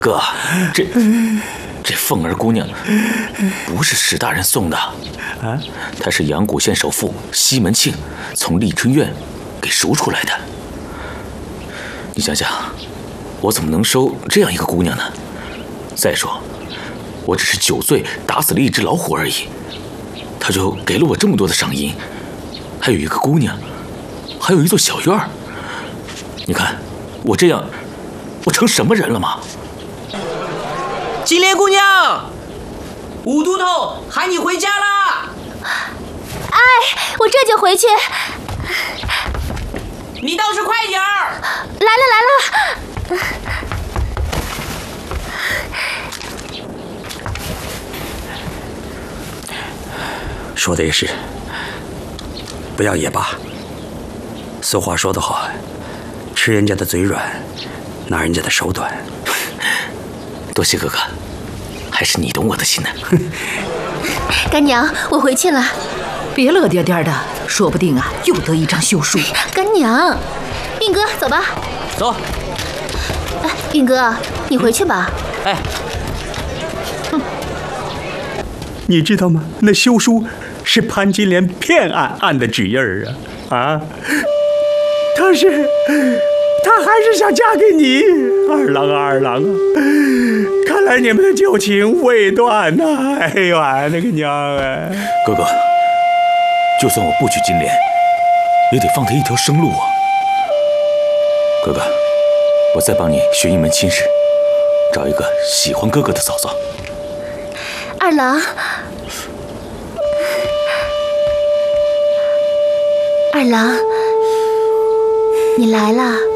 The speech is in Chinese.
哥，这凤儿姑娘不是史大人送的啊，她是阳谷县首富西门庆从丽春院给赎出来的。你想想，我怎么能收这样一个姑娘呢？再说，我只是酒醉打死了一只老虎而已，他就给了我这么多的赏银，还有一个姑娘，还有一座小院儿。你看我这样，我成什么人了吗？ 金莲姑娘，武都头喊你回家啦！ 哎，我这就回去。 你倒是快点儿！ 来了。 说的也是，不要也罢。俗话说得好，吃人家的嘴软，拿人家的手短。 多谢哥哥，还是你懂我的心呢。 干娘，我回去了。 别乐颠颠的，说不定啊又得一张休书。 干娘，运哥，走吧。 走。 哎，运哥，你回去吧。 哎， 你知道吗？那休书是潘金莲骗案的纸印儿啊！她还是想嫁给你，二郎啊！看来你们的旧情未断呐！哎呦啊，那个娘啊！ 哥哥，就算我不娶金莲，也得放她一条生路啊！哥哥，我再帮你寻一门亲事，找一个喜欢哥哥的嫂嫂。 二郎，二郎，你来了。